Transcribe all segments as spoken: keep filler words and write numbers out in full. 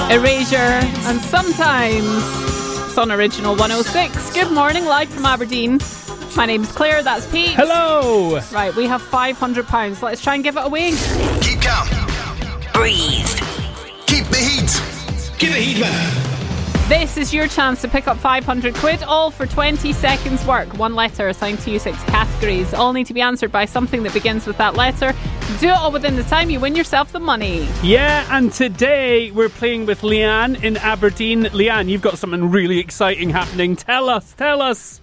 Erasure, and Sometimes. It's on Original one oh six. Good morning, live from Aberdeen. My name's Claire, that's Pete. Hello. Right, we have five hundred pounds. Let's try and give it away. Keep calm. Breathe. Keep the heat. Keep the heat, man. This is your chance to pick up five hundred quid, all for twenty seconds work. One letter assigned to you, six categories. All need to be answered by something that begins with that letter. Do it all within the time, you win yourself the money. Yeah, and today we're playing with Leanne in Aberdeen. Leanne, you've got something really exciting happening. Tell us, tell us.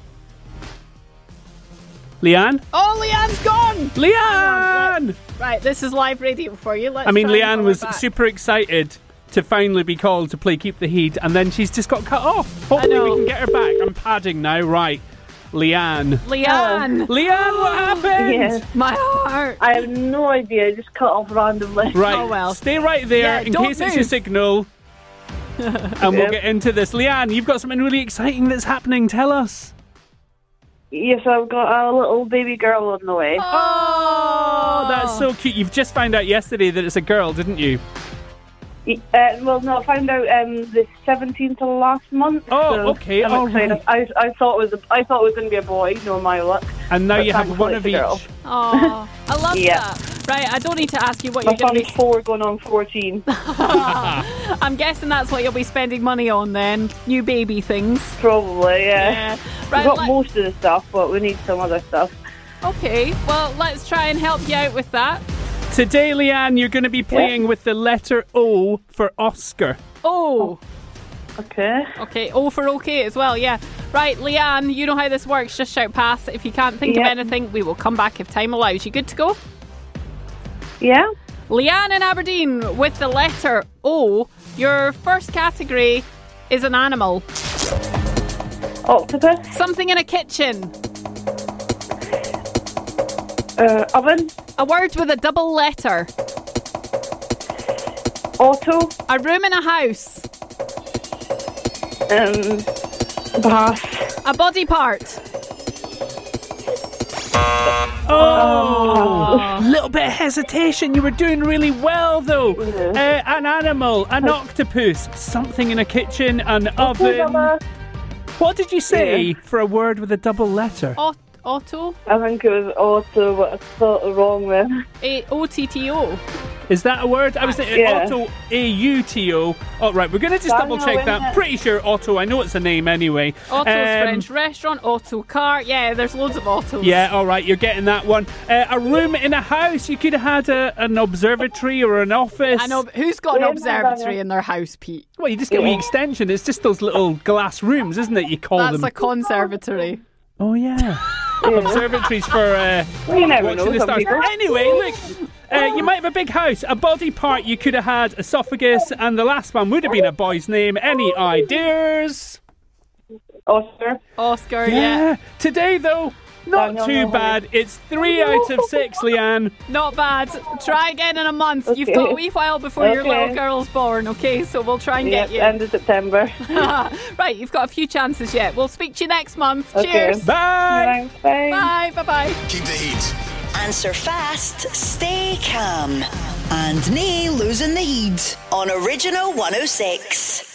Leanne? Oh, Leanne's gone! Leanne! Right, this is live radio for you. Let's I mean, try and Leanne call was her back. super excited to finally be called to play Keep the Heat, and then she's just got cut off. Hopefully we can get her back. I'm padding now. Right. Leanne. Leanne! Leanne, what happened? Yeah. My heart! I have no idea. I just cut off randomly. Right. Oh, well. Stay right there Yeah, in don't case it's your move. signal. And we'll get into this. Leanne, you've got something really exciting that's happening. Tell us. Yes, I've got a little baby girl on the way. Oh, that's so cute. You've just found out yesterday that it's a girl, didn't you? Uh, well, no, I found out um, the seventeenth of last month. Oh, so okay, I'm all excited. right. I, I thought it was a, I thought it was going to be a boy. No, my luck. And now But you have thankfully one it's of a each. girl. Oh, I love Yeah. that. Right, I don't need to ask you what My you're going to son's be... four, going on fourteen. I'm guessing that's what you'll be spending money on then. New baby things. Probably, yeah. Yeah. We've Right, got let- most of the stuff, but we need some other stuff. Okay, well, let's try and help you out with that. Today, Leanne, you're going to be playing with the letter O for Oscar. Oh, Okay. okay. O for okay as well, yeah. Right, Leanne, you know how this works. Just shout pass. If you can't think of Yep. anything, we will come back if time allows. You good to go? Yeah. Leanne in Aberdeen with the letter O. Your first category is an animal. Octopus. Something in a kitchen. Uh, oven. A word with a double letter. Auto. A room in a house. Um, bath. A body part. Oh, little bit of hesitation. You were doing really well, though. Uh, an animal, an octopus, something in a kitchen, an oven. What did you say Yeah. for a word with a double letter? O- auto. I think it was auto, but I thought it wrong then. A O T T O. Is that a word? I was thinking Yeah. auto, A U T O. Oh, right, we're going to just Daniel, double check isn't that. it? Pretty sure auto. I know it's a name anyway. Auto's Um, French restaurant. Auto car. Yeah, there's loads of autos. Yeah, all right, you're getting that one. Uh, a room in a house. You could have had a, an observatory or an office. I know, but who's got an Yeah, observatory yeah. in their house, Pete? Well, you just get a wee extension. It's just those little glass rooms, isn't it? You call That's them. a conservatory. Oh, yeah. Observatories for uh, Well, you never watching know, the some stars. people. Anyway, look, uh, you might have a big house. A body part, you could have had esophagus, and the last one would have been a boy's name. Any ideas? Oscar. Oscar, yeah. Today, though, not Daniel, too no, bad. It's three out of six, Leanne. Not bad. Try again in a month. You've Okay. got a wee while before your Okay. little girl's born, okay? So we'll try and Yeah, get you. end of September. Right, you've got a few chances yet. We'll speak to you next month. Okay. Cheers. Bye. Thanks, bye. Bye. Bye-bye. Keep the heat. Answer fast, stay calm. And nae losing the heat on Original one oh six.